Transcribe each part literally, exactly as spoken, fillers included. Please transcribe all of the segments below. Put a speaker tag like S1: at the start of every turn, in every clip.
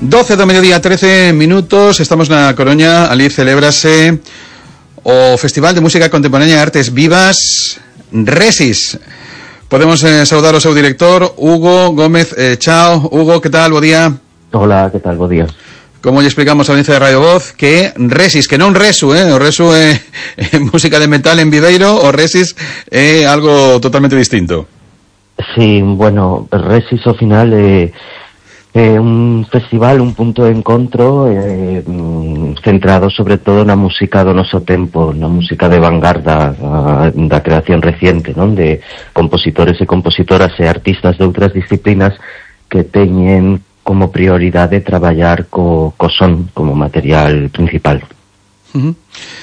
S1: doce do mediodía, trece minutos, estamos na Coruña. Ali celébrase o Festival de Música Contemporánea e Artes Vivas Resis. Podemos eh, saudar ao seu director, Hugo Gómez. eh, Chao, Hugo, que tal? Bo día.
S2: Hola, que tal? Bo día.
S1: Como lle explicamos a audiencia de Radio Voz, que Resis, que non Resu, eh? O Resu é eh, música de metal en Viveiro, o Resis é algo totalmente distinto.
S2: Sí, bueno, Resis ao final é, é un festival, un punto de encontro eh, centrado sobre todo na música do noso tempo, na música de vanguarda, a, da creación reciente, non? De compositores e compositoras e artistas de outras disciplinas que teñen como prioridade traballar co, co son como material principal.
S1: Uh-huh.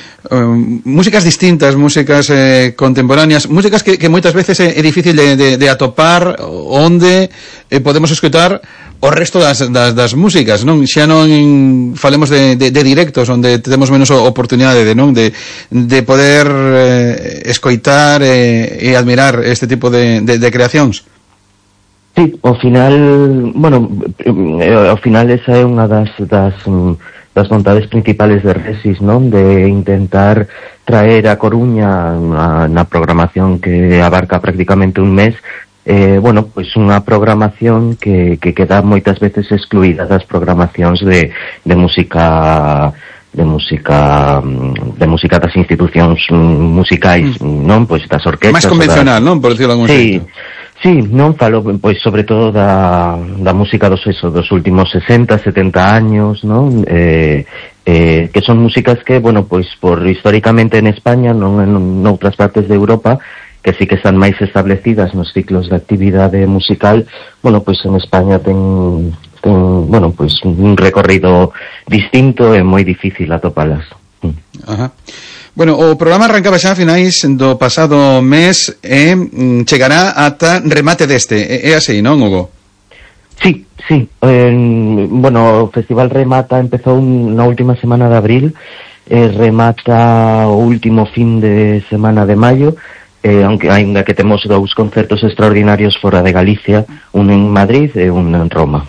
S1: Uh, músicas distintas, músicas eh, contemporáneas, músicas que, que moitas veces é, é difícil de, de, de atopar onde eh, podemos escutar o resto das, das, das músicas, non? Xa non falemos de, de, de directos onde temos menos oportunidade de, non? de, de poder eh, escoitar eh, e admirar este tipo de, de, de creacións.
S2: Sí, ao final, bueno, ao final esa é unha das, das das vontades principales de Resis, non? De intentar traer a Coruña na, na programación que abarca prácticamente un mes, eh, bueno, pois pues unha programación que, que queda moitas veces excluída das programacións de, de música de música de música das institucións musicais, mm. non? Pois das orquestas.
S1: Máis convencional, das... non? Por decirlo algún
S2: sí.
S1: xeito.
S2: Sí, non falo, pois, sobre todo da, da música dos, eso, dos últimos sesenta, setenta años, non? Eh, eh, que son músicas que, bueno, pois, por históricamente en España, non en outras partes de Europa, que sí que están máis establecidas nos ciclos de actividade musical, bueno, pois en España ten, ten bueno, pois, un recorrido distinto e moi difícil atopalas.
S1: Ajá. Bueno, o programa arrancaba xa a finais do pasado mes e eh, chegará ata remate deste. É así, non, Hugo?
S2: Sí, sí. Eh, bueno, o Festival remata, empezou na última semana de abril, eh, remata o último fin de semana de maio, eh, aunque ainda que temos dous concertos extraordinarios fora de Galicia, un en Madrid e un en Roma.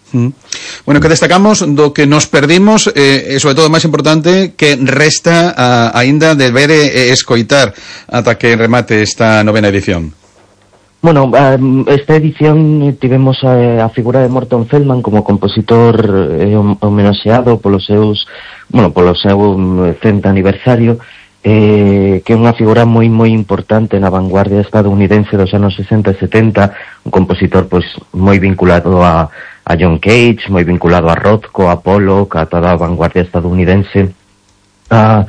S1: Bueno, que destacamos do que nos perdimos eh, e, sobre todo, máis importante, que resta a, ainda de ver e, e escoitar ata que remate esta novena edición.
S2: Bueno, esta edición tivemos a, a figura de Morton Feldman como compositor eh, homenaxeado polos seus, bueno, polo seu cento aniversario, eh, que é unha figura moi moi importante na vanguardia estadounidense dos anos sesenta e setenta, un compositor pois moi vinculado a a John Cage, moi vinculado a Rothko, a Pollock, a toda a vanguardia estadounidense. Ah,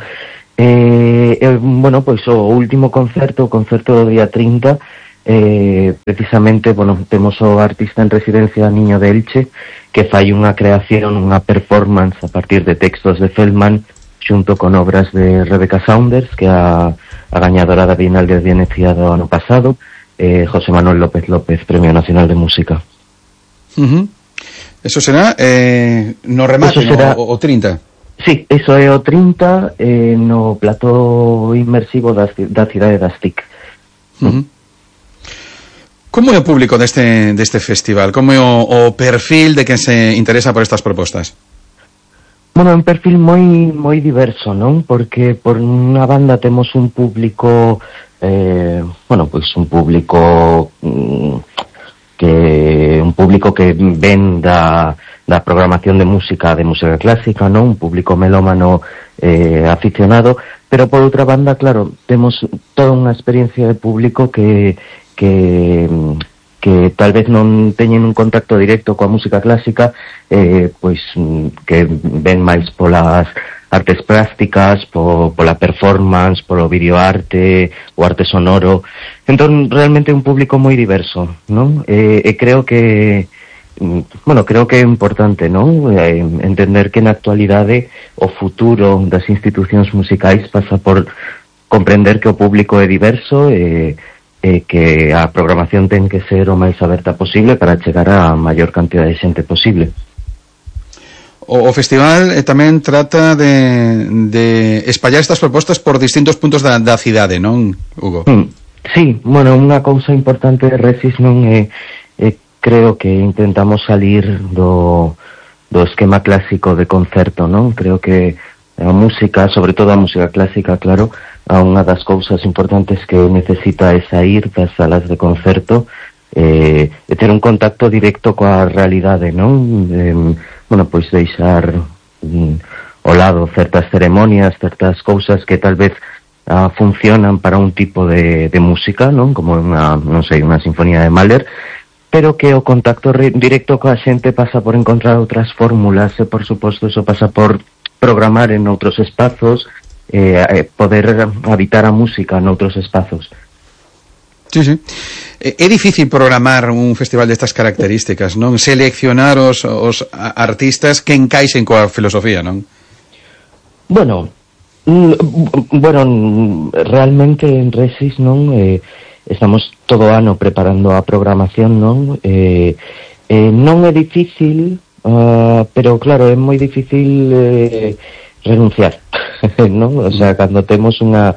S2: eh, eh, bueno, pois o último concerto, o concerto do día trinta, eh, precisamente, bueno, temos o artista en residencia Niño de Elche, que fai unha creación, unha performance a partir de textos de Feldman, xunto con obras de Rebecca Saunders, que é a, a gañadora da Bienal de Venecia do ano pasado, eh, José Manuel López López, Premio Nacional de Música.
S1: Uh-huh. Eso será eh, no remate, será, no, o trinta?
S2: Sí, eso é o trinta eh, no plató inmersivo da, da cidade das T I C.
S1: Uh-huh. Como é o público deste, deste festival? Como é o, o perfil de quen se interesa por estas propostas?
S2: Bueno, é un perfil moi moi diverso, non? Porque por unha banda temos un público eh, bueno, pois un público mm, que un público que ven da, da programación de música, de música clásica, non? Un público melómano eh, aficionado, pero por outra banda, claro, temos toda unha experiencia de público que que que tal vez non teñen un contacto directo coa música clásica, eh, pois que ven máis polas artes plásticas, po, pola performance, polo videoarte, o arte sonoro. Entón, realmente é un público moi diverso, non? E, e creo que, bueno, creo que é importante, non? Eh, entender que na actualidade o futuro das institucións musicais pasa por comprender que o público é diverso e, e que a programación ten que ser o máis aberta posible para chegar a maior cantidad de xente posible.
S1: O, o festival eh, tamén trata de, de espallar estas propostas por distintos puntos da, da cidade, non, Hugo?
S2: Mm, sí, bueno, unha cousa importante de Resis non é, é creo que intentamos salir do do esquema clásico de concerto, non? Creo que a música, sobre todo a música clásica, claro, a unha das cousas importantes que necesita é sair das salas de concerto eh, e ter un contacto directo coa realidade, non? Eh, bueno, pois deixar mm, ao lado certas ceremonias, certas cousas que tal vez ah, funcionan para un tipo de, de música, non? Como unha, non sei, unha sinfonía de Mahler, pero que o contacto re- directo coa xente pasa por encontrar outras fórmulas e, por suposto, eso pasa por programar en outros espazos, eh, eh, poder habitar a música en outros espazos.
S1: Sí, sí. É difícil programar un festival destas características, non? Seleccionar os, os artistas que encaixen coa filosofía, non?
S2: Bueno, mm, bueno, realmente en Resis, non? Eh, estamos todo ano preparando a programación, non? Eh, eh, non é difícil, uh, pero claro, é moi difícil eh, renunciar, non? O sea, cando temos unha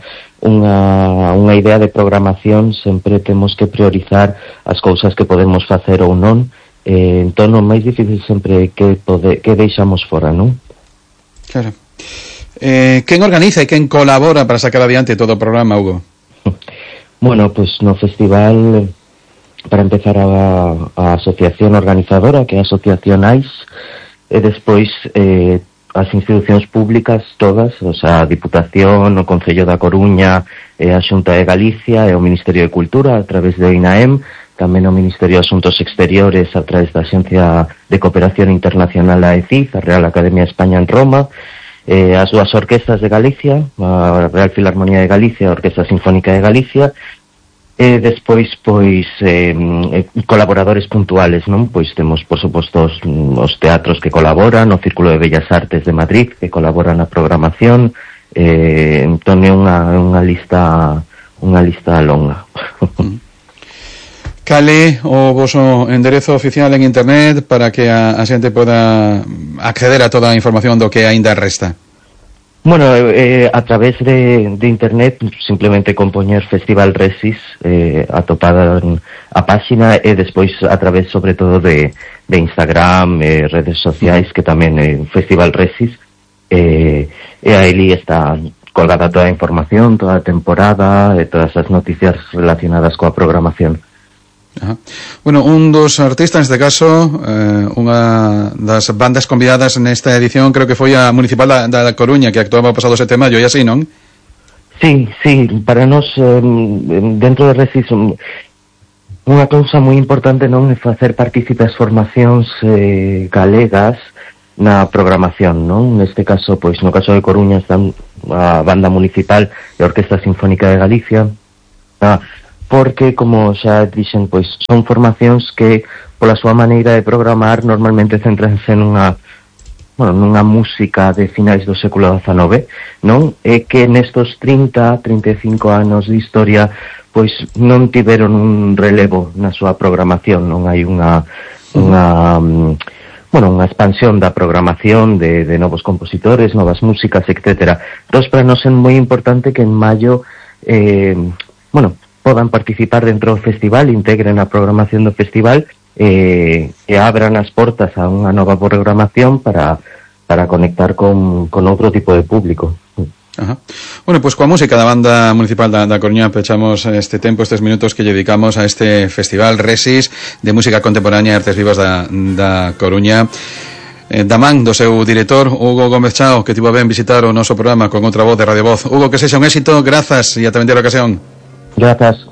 S2: unha unha idea de programación, sempre temos que priorizar as cousas que podemos facer ou non. Eh, entón, o máis difícil sempre que pode, que deixamos fora, non?
S1: Claro. Eh, quen organiza e quen colabora para sacar adiante todo o programa, Hugo?
S2: Bueno, pues no festival, para empezar, a, a asociación organizadora, que é a Asociación A I S, e despois eh, as institucións públicas todas, o sea, a Diputación, o Concello da Coruña, e a Xunta de Galicia e o Ministerio de Cultura a través do INAEM, tamén o Ministerio de Asuntos Exteriores a través da Axencia de Cooperación Internacional a ECID, a Real Academia de España en Roma, eh, as dúas orquestas de Galicia, a Real Filarmonía de Galicia e a Orquesta Sinfónica de Galicia, e despois, pois, eh, colaboradores puntuales, non? Pois temos, por suposto, os, os teatros que colaboran, o Círculo de Bellas Artes de Madrid, que colaboran na programación, eh, entón é unha, unha lista unha lista longa.
S1: Cale o voso enderezo oficial en internet para que a, a xente poda acceder a toda a información do que aínda resta.
S2: Bueno, eh, a través de, de internet, simplemente con poñer Festival Resis, eh, atopada a páxina, e despois a través, sobre todo, de, de Instagram, eh, redes sociais, que tamén é eh, Festival Resis, eh, e aí está colgada toda a información, toda a temporada, e todas as noticias relacionadas coa programación.
S1: Ajá. Bueno, un dos artistas neste caso, eh, unha das bandas convidadas nesta edición, creo que foi a Municipal da, da Coruña, que actuaba o pasado sete de maio, e así, non?
S2: Sí, sí, para nós eh, dentro de Resis unha cousa moi importante, non, é facer partícipe as formacións eh, galegas na programación, non? Neste caso, pois no caso de Coruña están a Banda Municipal e a Orquesta Sinfónica de Galicia, a porque, como xa dixen, pois son formacións que, pola súa maneira de programar, normalmente centranse nunha, bueno, nunha música de finais do século dezanove, non? E que nestos trinta, trinta e cinco anos de historia, pois non tiveron un relevo na súa programación, non hai unha, unha, bueno, unha expansión da programación de, de novos compositores, novas músicas, etcétera. Entón, para nós é moi importante que en maio, eh, bueno, podan participar dentro do festival, integren a programación do festival eh, e abran as portas a unha nova programación para, para conectar con, con outro tipo de público.
S1: Ajá. Bueno, pues coa música da Banda Municipal da, da Coruña pechamos este tempo, estes minutos que dedicamos a este festival Resis de música contemporánea e artes vivas da, da Coruña. Eh, da man do seu director Hugo Gómez Chao, que tivo a ben visitar o noso programa con outra voz de Radio Voz. Hugo, que sexa un éxito, grazas e ata vender a ocasión.
S2: Gracias.